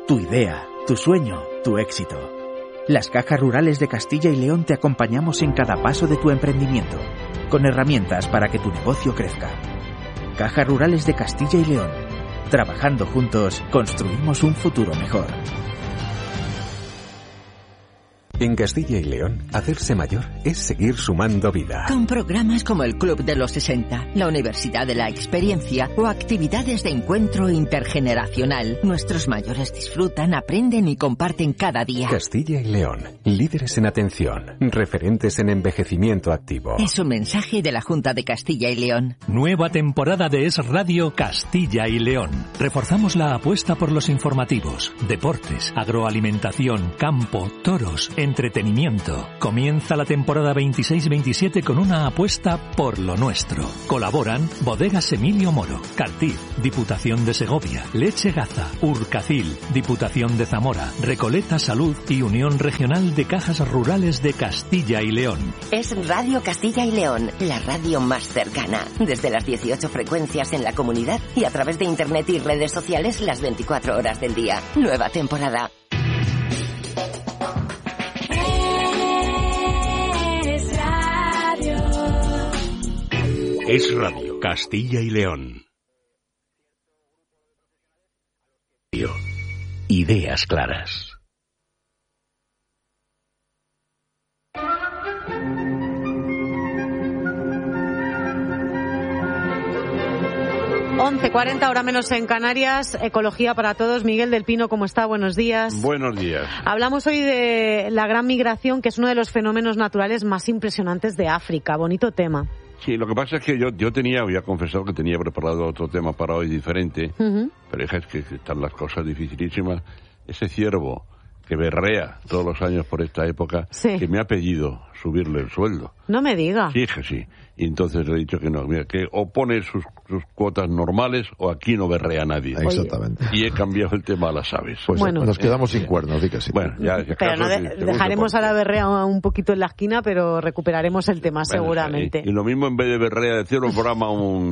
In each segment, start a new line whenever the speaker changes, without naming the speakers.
Tu idea, tu sueño, tu éxito. Las Cajas Rurales de Castilla y León te acompañamos en cada paso de tu emprendimiento, con herramientas para que tu negocio crezca. Cajas Rurales de Castilla y León. Trabajando juntos, construimos un futuro mejor.
En Castilla y León, hacerse mayor es seguir sumando vida.
Con programas como el Club de los 60, la Universidad de la Experiencia o actividades de encuentro intergeneracional, nuestros mayores disfrutan, aprenden y comparten cada día.
Castilla y León, líderes en atención, referentes en envejecimiento activo.
Es un mensaje de la Junta de Castilla y León.
Nueva temporada de Es Radio Castilla y León. Reforzamos la apuesta por los informativos, deportes, agroalimentación, campo, toros, entretenimiento. Comienza la temporada 26-27 con una apuesta por lo nuestro. Colaboran Bodegas Emilio Moro, Cartiz, Diputación de Segovia, Leche Gaza, Urcacil, Diputación de Zamora, Recoleta Salud y Unión Regional de Cajas Rurales de Castilla y León.
Es Radio Castilla y León, la radio más cercana. Desde las 18 frecuencias en la comunidad y a través de internet y redes sociales las 24 horas del día. Nueva temporada.
Es Radio Castilla y León. Ideas claras.
...11:40, hora menos en Canarias. Ecología para todos. Miguel del Pino, ¿cómo está? Buenos días.
Buenos días.
Hablamos hoy de la gran migración, que es uno de los fenómenos naturales más impresionantes de África. Bonito tema.
Sí, lo que pasa es que yo había confesado que tenía preparado otro tema para hoy diferente, pero hija, es que están las cosas dificilísimas. Ese ciervo que berrea todos los años por esta época,
sí,
que me ha pedido subirle el sueldo.
No me diga.
Sí, hija, sí. Y entonces le he dicho que no, mira, que o pone sus cuotas normales o aquí no berrea nadie.
Exactamente.
Y he cambiado el tema a las aves.
Pues bueno, nos quedamos sin cuernos, di que sí.
Bueno, ya
pero no dejaremos a la berrea un poquito en la esquina, pero recuperaremos el tema seguramente.
Y lo mismo, en vez de berrea de ciervo, brama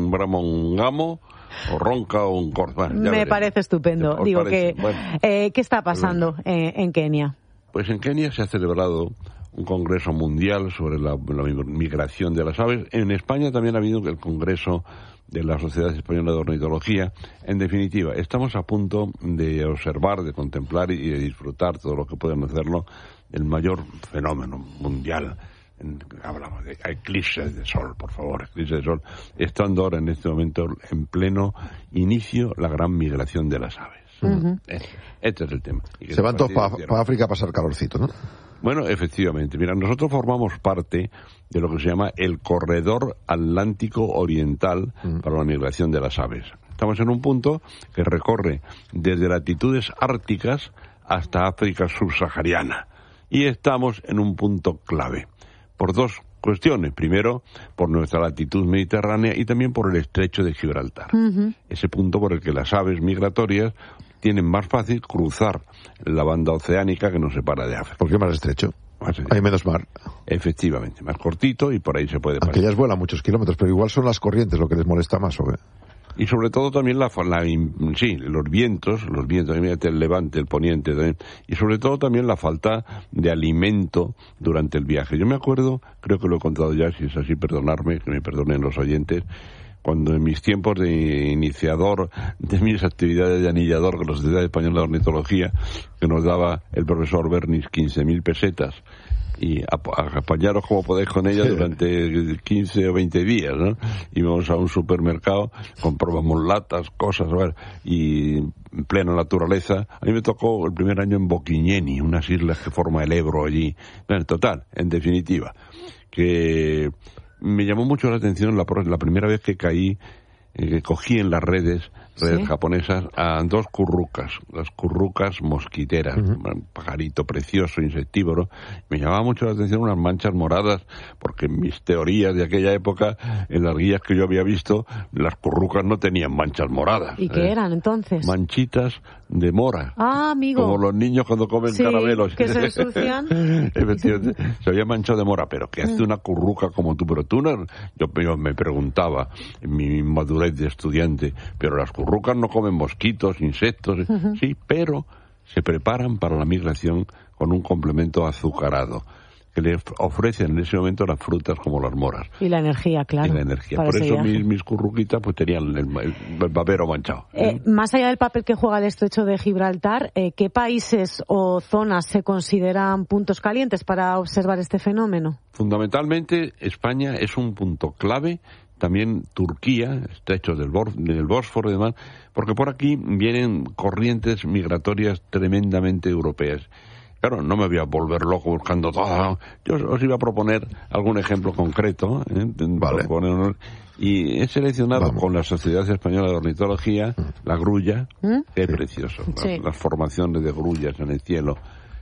un gamo, o ronca o un corzo.
Me parece estupendo. Digo que, bueno, ¿qué está pasando en Kenia?
Pues en Kenia se ha celebrado un congreso mundial sobre la migración de las aves. En España también ha habido el congreso de la Sociedad Española de Ornitología. En definitiva, estamos a punto de observar, de contemplar y de disfrutar todo lo que podemos hacerlo, el mayor fenómeno mundial. Hablamos de eclipses de sol, por favor, eclipses de sol, estando ahora en este momento en pleno inicio la gran migración de las aves. Este es el tema.
Se van todos para África a pasar calorcito, ¿no?
Bueno, efectivamente. Mira, nosotros formamos parte de lo que se llama el Corredor Atlántico Oriental para la migración de las aves. Estamos en un punto que recorre desde latitudes árticas hasta África subsahariana. Y estamos en un punto clave, por dos cuestiones. Primero, por nuestra latitud mediterránea y también por el estrecho de Gibraltar. Ese punto por el que las aves migratorias tienen más fácil cruzar la banda oceánica que nos separa de África.
¿Por qué más estrecho? Hay menos mar.
Efectivamente, más cortito y por ahí se puede pasar.
Aunque ellas vuelan muchos kilómetros, pero igual son las corrientes lo que les molesta más, ¿o qué?
Y sobre todo también los vientos, el levante, el poniente también, y sobre todo también la falta de alimento durante el viaje. Yo me acuerdo, creo que lo he contado ya, si es así, perdonarme, que me perdonen los oyentes, cuando en mis tiempos de iniciador de mis actividades de anillador con la Sociedad Española de Ornitología, que nos daba el profesor Bernis 15.000 pesetas, y apañaros como podéis con ella durante 15 o 20 días, ¿no? Íbamos a un supermercado, comprábamos latas, cosas, y en plena naturaleza. A mí me tocó el primer año en Boquiñeni, unas islas que forma el Ebro allí. En total, en definitiva, que me llamó mucho la atención la primera vez que cogí en las redes japonesas a dos currucas, las currucas mosquiteras, un pajarito precioso, insectívoro. Me llamaba mucho la atención unas manchas moradas, porque en mis teorías de aquella época, en las guías que yo había visto, las currucas no tenían manchas moradas.
¿Y qué eran entonces?
Manchitas de mora.
Ah, amigo.
Como los niños cuando comen caramelos.
Que se ensucian.
Efectivamente, se había manchado de mora. Pero ¿qué hace una curruca como tú? Pero tú no... Yo me preguntaba, en mi madurez de estudiante, pero las currucas no comen mosquitos, insectos. Sí, pero se preparan para la migración con un complemento azucarado que le ofrecen en ese momento las frutas como las moras.
Y la energía, claro.
Y la energía. Por eso mis curruquitas pues tenían el papero manchado.
Más allá del papel que juega el estrecho de Gibraltar, ¿qué países o zonas se consideran puntos calientes para observar este fenómeno?
Fundamentalmente, España es un punto clave, también Turquía, estrecho del Bósforo y demás, porque por aquí vienen corrientes migratorias tremendamente europeas. Claro, no me voy a volver loco buscando todo. Yo os iba a proponer algún ejemplo concreto.
Vale.
Y he seleccionado con la Sociedad Española de Ornitología la grulla, que es precioso.
Sí.
Las formaciones de grullas en el cielo.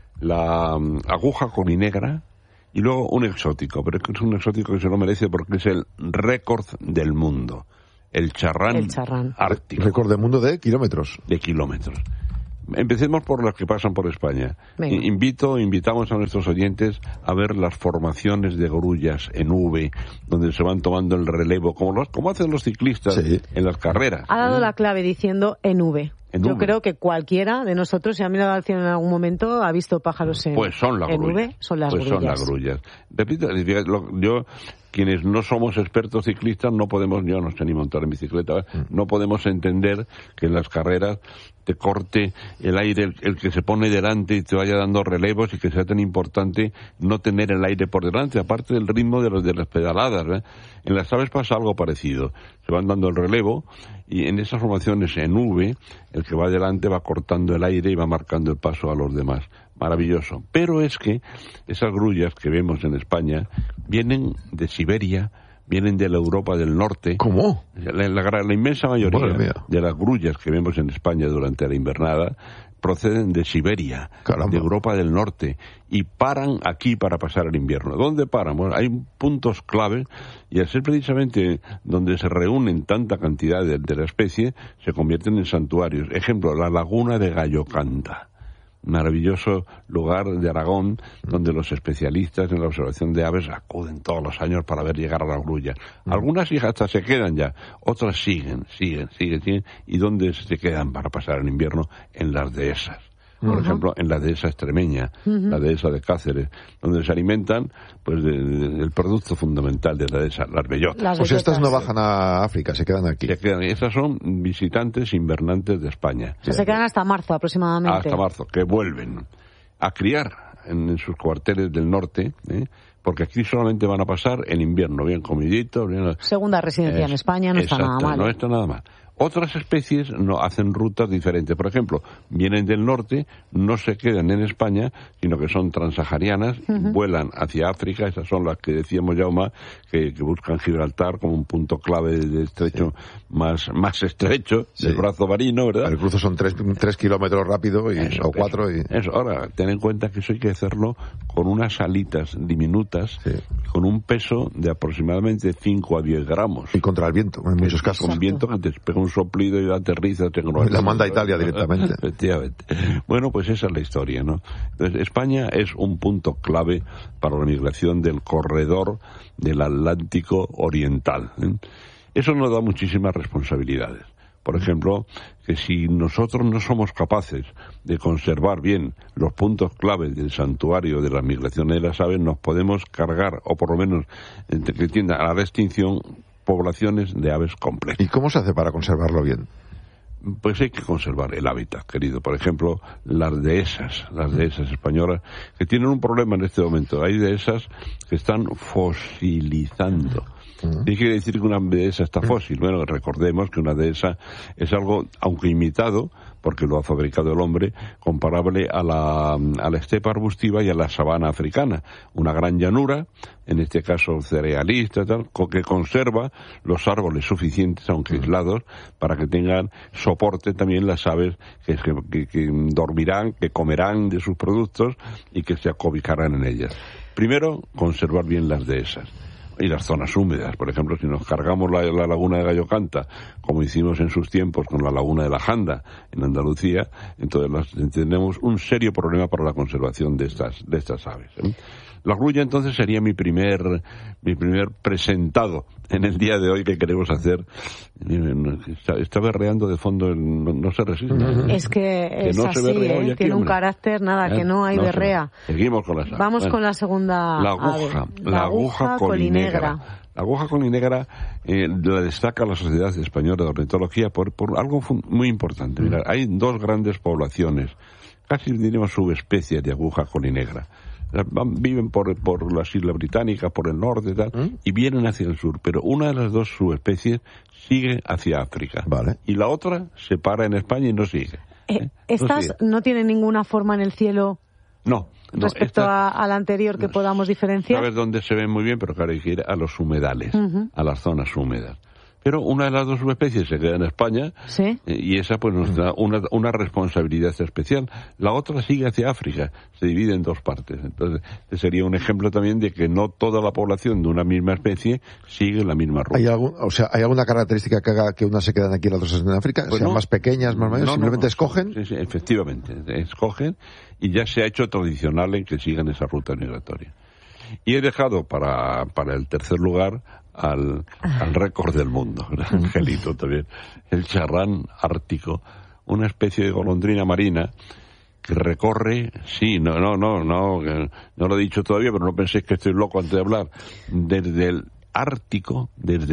La aguja corinegra y luego un exótico. Pero es un exótico que se lo merece porque es el récord del mundo. El charrán ártico.
Récord del mundo de kilómetros.
De kilómetros. Empecemos por las que pasan por España. Invitamos a nuestros oyentes a ver las formaciones de grullas en V, donde se van tomando el relevo, como hacen los ciclistas en las carreras.
Ha dado la clave diciendo en V. Yo creo que cualquiera de nosotros, si ha mirado al cielo en algún momento, ha visto pájaros en V.
Pues son las grullas.
Son las
grullas. Repito, yo, quienes no somos expertos ciclistas, yo no sé ni montar en bicicleta, no podemos entender que en las carreras te corte el aire, el que se pone delante y te vaya dando relevos y que sea tan importante no tener el aire por delante, aparte del ritmo de las pedaladas, ¿eh? En las aves pasa algo parecido. Se van dando el relevo y en esas formaciones en V, el que va delante va cortando el aire y va marcando el paso a los demás. Maravilloso. Pero es que esas grullas que vemos en España vienen de Siberia, vienen de la Europa del Norte.
¿Cómo?
La inmensa mayoría de las grullas que vemos en España durante la invernada proceden de Siberia, de Europa del Norte, y paran aquí para pasar el invierno. ¿Dónde paran? Bueno, hay puntos clave, y al ser precisamente donde se reúnen tanta cantidad de la especie, se convierten en santuarios. Ejemplo, la laguna de Gallocanta. Maravilloso lugar de Aragón, donde los especialistas en la observación de aves acuden todos los años para ver llegar a las grullas. Algunas hasta se quedan ya, otras siguen, y ¿dónde se quedan para pasar el invierno? En las dehesas. Por ejemplo, en la dehesa extremeña, la dehesa de Cáceres, donde se alimentan pues del producto fundamental de la dehesa, las bellotas.
Pues estas no bajan a África, se quedan aquí.
Estas son visitantes invernantes de España.
Se quedan hasta marzo aproximadamente.
Hasta marzo, que vuelven a criar en sus cuarteles del norte, porque aquí solamente van a pasar en invierno, bien comiditos.
Segunda residencia en España, no está nada mal.
No está nada mal. Otras especies no hacen rutas diferentes. Por ejemplo, vienen del norte, no se quedan en España, sino que son transsaharianas, vuelan hacia África. Esas son las que decíamos, Jaume, que buscan Gibraltar como un punto clave de estrecho más estrecho del brazo marino, ¿verdad?
El cruzo son 3 kilómetros rápido o 4.
Eso. Ahora, ten en cuenta que eso hay que hacerlo con unas alitas diminutas, con un peso de aproximadamente 5 a 10 gramos.
Y contra el viento, en muchos casos.
Con viento que te pega un soplido y aterriza.
La manda a Italia directamente.
Efectivamente. Bueno, pues esa es la historia, ¿no? Entonces, España es un punto clave para la migración del corredor del Atlántico Oriental. Eso nos da muchísimas responsabilidades. Por ejemplo, que si nosotros no somos capaces de conservar bien los puntos claves del santuario de las migraciones de las aves, nos podemos cargar, o por lo menos que tienda a la extinción, poblaciones de aves complejas.
¿Y cómo se hace para conservarlo bien?
Pues hay que conservar el hábitat, querido. Por ejemplo, las dehesas españolas, que tienen un problema en este momento. Hay dehesas que están fosilizando. ¿Qué quiere decir que una dehesa está fósil? Bueno, recordemos que una dehesa es algo, aunque imitado, porque lo ha fabricado el hombre, comparable a la estepa arbustiva y a la sabana africana. Una gran llanura, en este caso cerealista, que conserva los árboles suficientes, aunque aislados, para que tengan soporte también las aves que dormirán, que comerán de sus productos y que se acobijarán en ellas. Primero, conservar bien las dehesas. Y las zonas húmedas, por ejemplo, si nos cargamos la laguna de Gallocanta, como hicimos en sus tiempos con la laguna de la Janda, en Andalucía, entonces tenemos un serio problema para la conservación de estas aves. La grulla entonces sería mi primer presentado en el día de hoy que queremos hacer. Está berreando de fondo, no se resiste.
Es que es
no
así,
se berrea hoy aquí,
tiene un
hombre.
carácter, que no hay berrea.
Seguimos con las aves.
Vamos con la segunda ave.
La aguja colinegra. La aguja colinegra la destaca la Sociedad Española de Ornitología por algo muy importante. Mira, hay dos grandes poblaciones, casi diríamos subespecies de aguja colinegra. Viven por las Islas Británicas, por el norte y tal, y vienen hacia el sur, pero una de las dos subespecies sigue hacia África.
Vale.
Y la otra se para en España y no sigue.
¿Estas no tienen ninguna forma en el cielo?
No.
Respecto a la anterior que podamos diferenciar.
Sabes dónde se ven muy bien, pero claro, hay que ir a los humedales, a las zonas húmedas. Pero una de las dos subespecies se queda en España,
¿sí?
Y esa pues nos da una responsabilidad especial. La otra sigue hacia África, se divide en dos partes. Entonces, sería un ejemplo también de que no toda la población de una misma especie sigue la misma ruta.
¿Hay alguna característica que haga que unas se quedan aquí y las otras en África?
Pues
¿Sean más pequeñas, más mayores? ¿Simplemente escogen?
Sí, efectivamente, escogen y ya se ha hecho tradicional en que sigan esa ruta migratoria. Y he dejado para el tercer lugar al récord del mundo, Angelito también, el charrán ártico, una especie de golondrina marina que recorre, no lo he dicho todavía, pero no penséis que estoy loco antes de hablar, desde el Ártico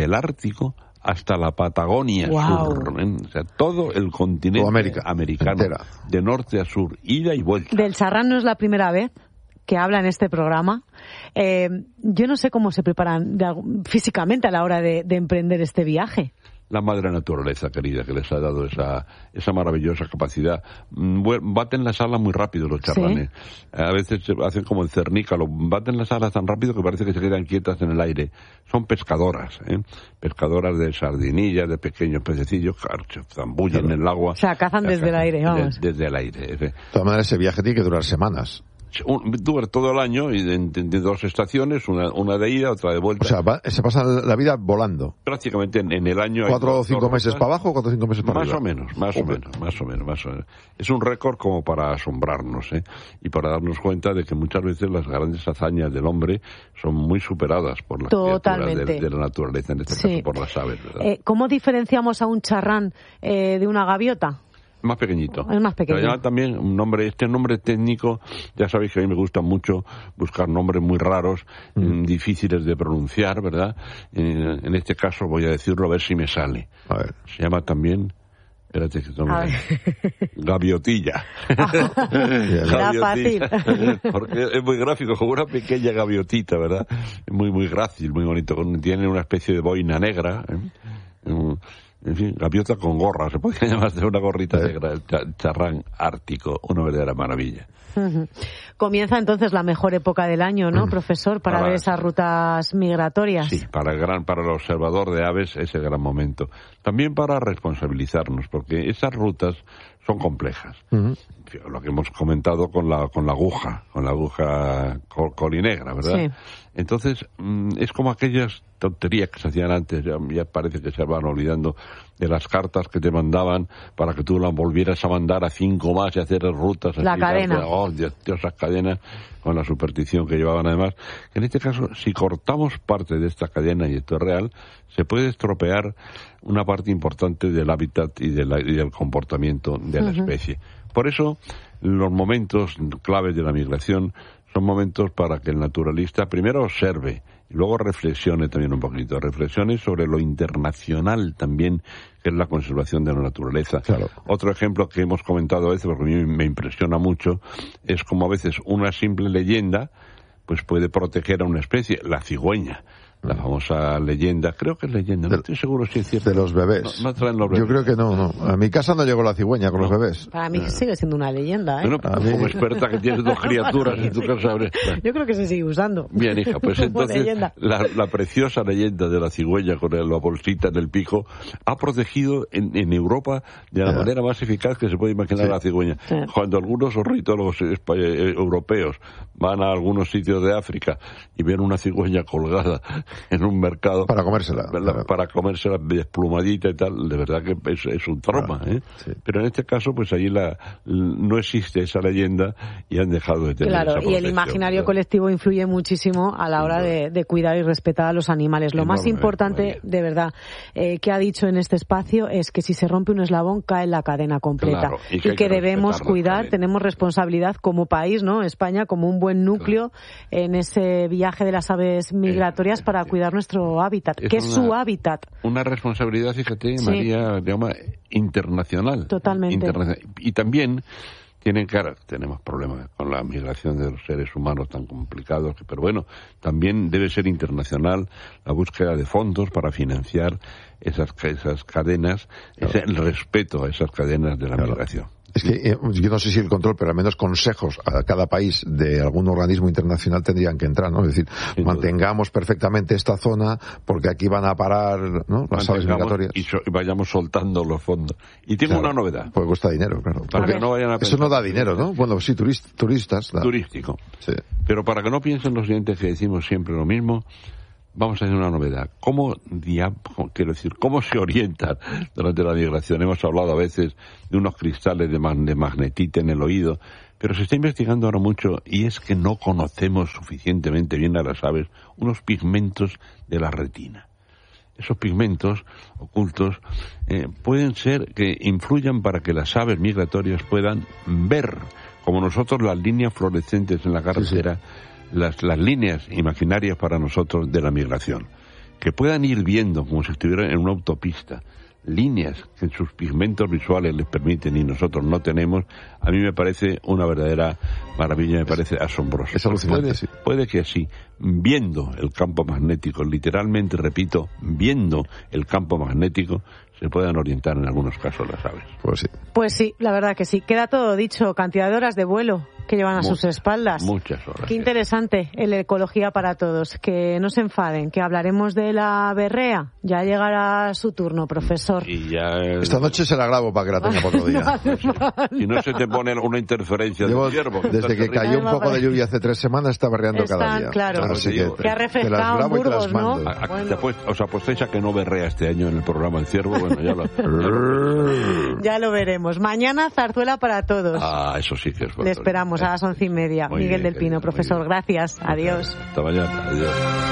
hasta la Patagonia sur, o sea, todo el continente americano, entera, de norte a sur, ida y vuelta.
Del charrán no es la primera vez que habla en este programa. Yo no sé cómo se preparan físicamente a la hora de emprender este viaje.
La madre naturaleza, querida, que les ha dado esa maravillosa capacidad. Baten las alas muy rápido los charranes. ¿Sí? A veces se hacen como el cernícalo. Baten las alas tan rápido que parece que se quedan quietas en el aire. Son pescadoras, pescadoras de sardinillas, de pequeños pececillos, que zambullen en el agua.
O sea, cazan desde el aire, vamos.
Desde el aire.
De todas maneras, ese viaje tiene que durar semanas.
Dura todo el año y de dos estaciones, una de ida, otra de vuelta.
O sea, se pasa la vida volando.
Prácticamente en el año.
4 o 5 meses para abajo, 4 o 5 meses para arriba.
Más o menos. Es un récord como para asombrarnos, y para darnos cuenta de que muchas veces las grandes hazañas del hombre son muy superadas por las criaturas de la naturaleza, en este caso por las aves, ¿verdad?
¿Cómo diferenciamos a un charrán de una gaviota?
Más pequeñito.
Es más pequeño.
Pero ya también este nombre técnico, ya sabéis que a mí me gusta mucho buscar nombres muy raros, difíciles de pronunciar, ¿verdad? En este caso voy a decirlo a ver si me sale.
A ver.
Se llama también, espérate que gaviotilla.
Era fácil.
Porque es muy gráfico, como una pequeña gaviotita, ¿verdad? Muy, muy grácil, muy bonito. Tiene una especie de boina negra, en fin, gaviota con gorra, se podría llamar de una gorrita negra, el charrán ártico, una verdadera maravilla.
Comienza entonces la mejor época del año, ¿no, profesor, para ver esas rutas migratorias? Sí,
para el observador de aves es el gran momento. También para responsabilizarnos, porque esas rutas son complejas. Lo que hemos comentado con la aguja colinegra, ¿verdad? Sí. Entonces, es como aquellas tonterías que se hacían antes, ya parece que se van olvidando, de las cartas que te mandaban para que tú las volvieras a mandar a 5 más y hacer rutas.
La así, cadena.
Esas cadenas, con la superstición que llevaban además. En este caso, si cortamos parte de esta cadena, y esto es real, se puede estropear una parte importante del hábitat y del comportamiento de la especie. Por eso, los momentos claves de la migración son momentos para que el naturalista primero observe y luego reflexione también un poquito. Reflexione sobre lo internacional también, que es la conservación de la naturaleza. Claro. Otro ejemplo que hemos comentado a veces, porque a mí me impresiona mucho, es como a veces una simple leyenda pues puede proteger a una especie, la cigüeña. La famosa leyenda, creo que es leyenda, no estoy seguro si es cierto.
De los bebés.
No traen los bebés.
Yo creo que no. A mi casa no llegó la cigüeña con los bebés.
Para mí sigue siendo una leyenda,
Bueno, como experta que tienes 2 criaturas en tu casa.
Yo creo que se sigue usando.
Bien, hija, pues entonces la preciosa leyenda de la cigüeña con la bolsita en el pico ha protegido en Europa de la manera más eficaz que se puede imaginar a la cigüeña. Cuando algunos ornitólogos europeos van a algunos sitios de África y ven una cigüeña colgada en un mercado
para comérsela,
para comérsela desplumadita y tal, de verdad que es un trauma, ¿eh? Sí. Pero en este caso, pues allí no existe esa leyenda y han dejado de tener esa protección.
Y el imaginario colectivo influye muchísimo a la hora de cuidar y respetar a los animales. Lo más importante, de verdad, que ha dicho en este espacio es que si se rompe un eslabón cae la cadena completa.
Claro, y
que debemos cuidar, tenemos responsabilidad como país, ¿no? España como un buen núcleo en ese viaje de las aves migratorias para cuidar nuestro hábitat, que es su hábitat.
Una responsabilidad, fíjate, María, digamos, internacional.
Totalmente.
Y también tenemos problemas con la migración de los seres humanos tan complicados, pero bueno, también debe ser internacional la búsqueda de fondos para financiar esas cadenas, el respeto a esas cadenas de la migración.
Es que yo no sé si el control, pero al menos consejos a cada país de algún organismo internacional tendrían que entrar, ¿no? Es decir, mantengamos perfectamente esta zona porque aquí van a parar, ¿no?, las aves migratorias.
Y vayamos soltando los fondos. Y tengo una novedad.
Pues cuesta dinero, claro.
Para que no vayan a
eso no da dinero, ¿no? Bueno, sí, turistas.
Turístico.
Sí.
Pero para que no piensen los oyentes que decimos siempre lo mismo, vamos a hacer una novedad. ¿Cómo se orientan durante la migración? Hemos hablado a veces de unos cristales de magnetita en el oído, pero se está investigando ahora mucho y es que no conocemos suficientemente bien a las aves unos pigmentos de la retina. Esos pigmentos ocultos pueden ser que influyan para que las aves migratorias puedan ver, como nosotros, las líneas fluorescentes en la carretera. Sí. Las líneas imaginarias para nosotros de la migración, que puedan ir viendo como si estuvieran en una autopista, líneas que sus pigmentos visuales les permiten y nosotros no tenemos. A mí me parece una verdadera maravilla, me parece asombroso.
Es alucinante,
puede que así, viendo el campo magnético, literalmente, repito, viendo el campo magnético, se puedan orientar en algunos casos las aves.
Pues sí, la verdad que sí. Queda todo dicho, cantidad de horas de vuelo que llevan a sus espaldas.
Muchas horas.
Qué interesante el Ecología para Todos. Que no se enfaden, que hablaremos de la berrea. Ya llegará su turno, profesor.
Y ya
esta noche se la grabo para que la tenga por otro día.
Si no se te pone una interferencia del ciervo.
Desde que cayó un poco de lluvia hace 3 semanas está berreando cada día.
Claro.
Así
que ha refrescado en Burgos, ¿no?
Os apostáis a que no berrea este año en el programa El Ciervo. Bueno,
ya lo veremos. Mañana zarzuela para todos.
Eso sí que es bueno.
Le esperamos a las 11:30.
Muy
Miguel
bien,
del Pino, profesor, gracias. Adiós.
Hasta mañana. Adiós.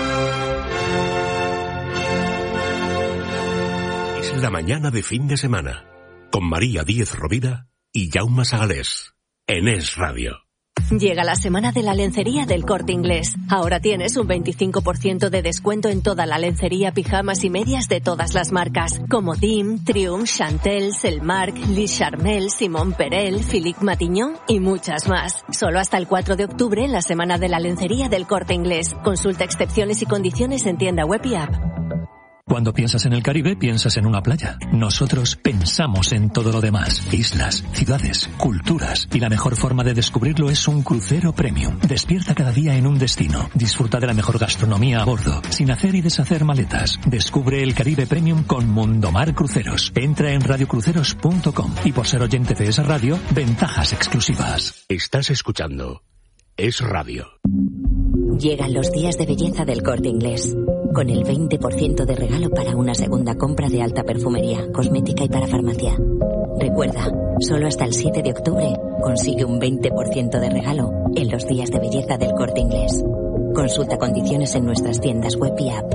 Es la mañana de fin de semana con María Díez Rovira y Jaume Sagalés en Es Radio.
Llega la semana de la lencería del Corte Inglés. Ahora tienes un 25% de descuento en toda la lencería, pijamas y medias de todas las marcas, como Dim, Triumph, Chantel, Selmark, Lis Charmel, Simon Perel, Philippe Matignon y muchas más. Solo hasta el 4 de octubre en la semana de la lencería del Corte Inglés. Consulta excepciones y condiciones en tienda web y app.
Cuando piensas en el Caribe, piensas en una playa. Nosotros pensamos en todo lo demás. Islas, ciudades, culturas. Y la mejor forma de descubrirlo es un crucero premium. Despierta cada día en un destino. Disfruta de la mejor gastronomía a bordo, sin hacer y deshacer maletas. Descubre el Caribe Premium con Mundomar Cruceros. Entra en radiocruceros.com y por ser oyente de esa radio, ventajas exclusivas.
Estás escuchando Es Radio.
Llegan los días de belleza del Corte Inglés, con el 20% de regalo para una segunda compra de alta perfumería, cosmética y para farmacia. Recuerda, solo hasta el 7 de octubre consigue un 20% de regalo en los días de belleza del Corte Inglés. Consulta condiciones en nuestras tiendas web y app.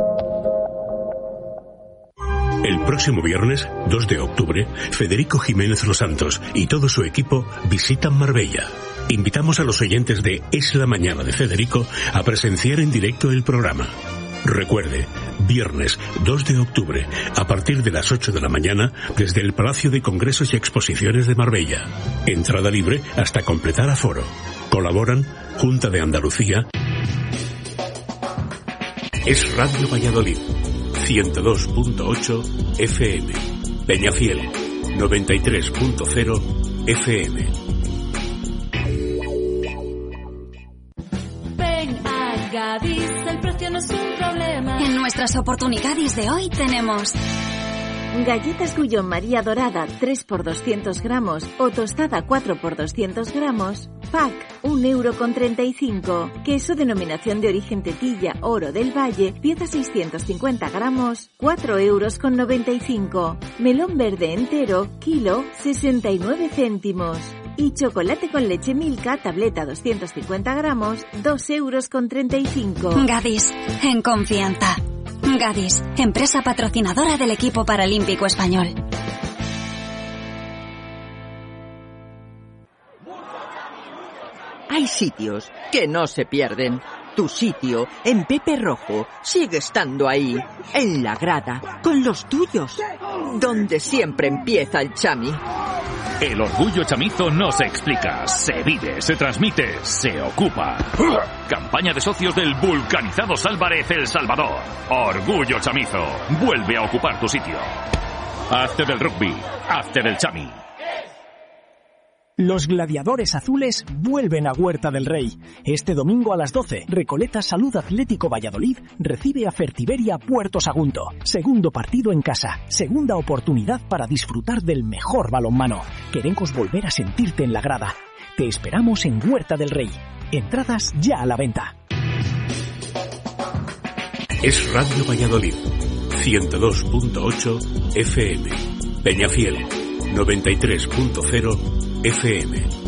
El próximo viernes, 2 de octubre, Federico Jiménez Los Santos y todo su equipo visitan Marbella. Invitamos a los oyentes de Es la Mañana de Federico a presenciar en directo el programa. Recuerde, viernes 2 de octubre, a partir de las 8 de la mañana, desde el Palacio de Congresos y Exposiciones de Marbella. Entrada libre hasta completar aforo. Colaboran Junta de Andalucía. Es Radio Valladolid, 102.8 FM. Peñafiel, 93.0 FM.
Gadis, el precio no es un problema.
En nuestras oportunidades de hoy tenemos Galletas Gullón María Dorada 3 por 200 gramos o tostada 4 por 200 gramos, pack 1,35 €. Queso denominación de origen Tetilla Oro del Valle, pieza 650 gramos, 4,95 €. Melón verde entero, kilo 69 céntimos. Y chocolate con leche Milka, tableta 250 gramos, 2,35 €.
Gadis, en confianza. Gadis, empresa patrocinadora del equipo paralímpico español.
Hay sitios que no se pierden. Tu sitio, en Pepe Rojo, sigue estando ahí, en la grada, con los tuyos, donde siempre empieza el chami.
El orgullo chamizo no se explica, se vive, se transmite, se ocupa. Campaña de socios del vulcanizados Álvarez El Salvador. Orgullo chamizo, vuelve a ocupar tu sitio. Hazte del rugby, hazte del chami.
Los gladiadores azules vuelven a Huerta del Rey. Este domingo a las 12, Recoleta Salud Atlético Valladolid recibe a Fertiberia Puerto Sagunto. Segundo partido en casa, segunda oportunidad para disfrutar del mejor balonmano. Queremos volver a sentirte en la grada. Te esperamos en Huerta del Rey. Entradas ya a la venta.
Es Radio Valladolid, 102.8 FM. Peñafiel, 93.0 FM.